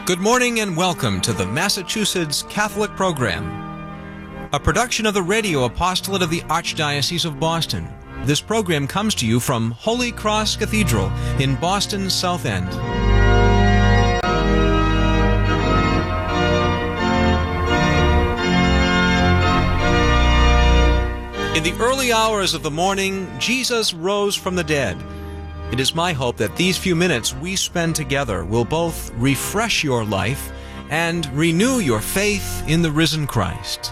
Good morning and welcome to the Massachusetts Catholic Program, a production of the Radio Apostolate of the Archdiocese of Boston. This program comes to you from Holy Cross Cathedral in Boston's South End. In the early hours of the morning, Jesus rose from the dead. It is my hope that these few minutes we spend together will both refresh your life and renew your faith in the risen Christ.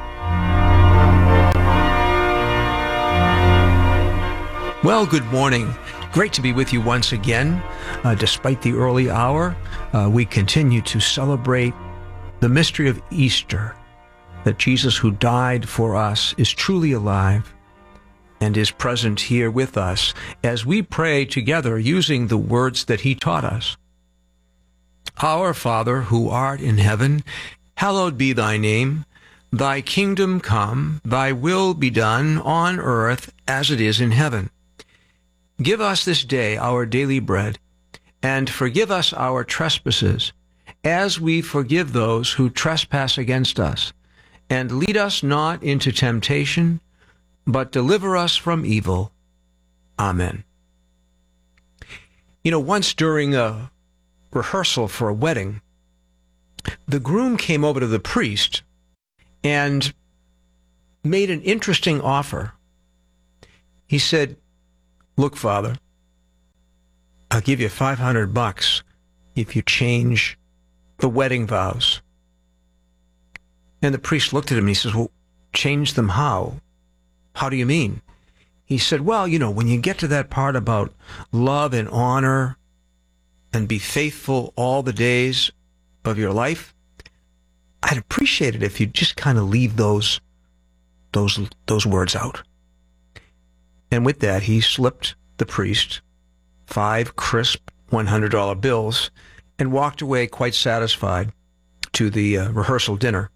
Well, good morning. Great to be with you once again. Despite the early hour, we continue to celebrate the mystery of Easter, that Jesus who died for us is truly alive and is present here with us as we pray together using the words that he taught us. Our Father, who art in heaven, hallowed be thy name. Thy kingdom come, thy will be done on earth as it is in heaven. Give us this day our daily bread, and forgive us our trespasses, as we forgive those who trespass against us. And lead us not into temptation, but deliver us from evil. Amen. You know, once during a rehearsal for a wedding, the groom came over to the priest and made an interesting offer. He said, "Look, Father, I'll give you $500 if you change the wedding vows." And the priest looked at him and he says, "Well, change them how? How do you mean?" He said, "Well, you know, when you get to that part about love and honor and be faithful all the days of your life, I'd appreciate it if you just kind of leave those words out." And with that, he slipped the priest 5 crisp $100 bills and walked away quite satisfied to the rehearsal dinner.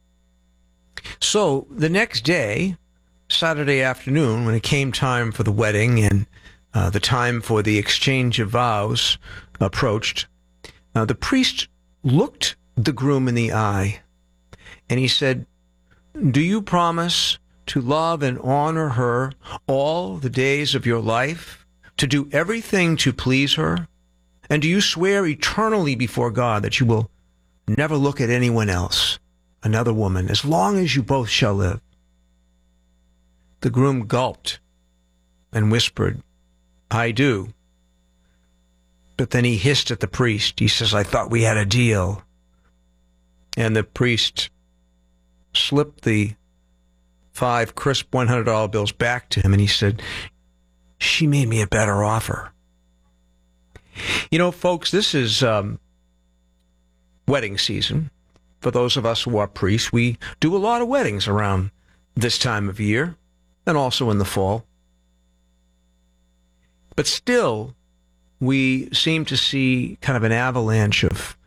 So the next day, Saturday afternoon, when it came time for the wedding and the time for the exchange of vows approached, the priest looked the groom in the eye and he said, "Do you promise to love and honor her all the days of your life, to do everything to please her? And do you swear eternally before God that you will never look at anyone else, another woman, as long as you both shall live?" The groom gulped and whispered, "I do." But then he hissed at the priest. He says, "I thought we had a deal." And the priest slipped the 5 crisp $100 bills back to him and he said, "She made me a better offer." You know, folks, this is wedding season. For those of us who are priests, we do a lot of weddings around this time of year and also in the fall. But still, we seem to see kind of an avalanche of